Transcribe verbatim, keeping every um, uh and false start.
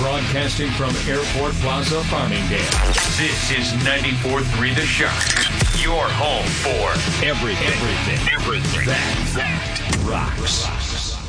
Broadcasting from Airport Plaza, Farmingdale. This is ninety-four point three The Shock. Your home for everything, everything, everything that, that rocks.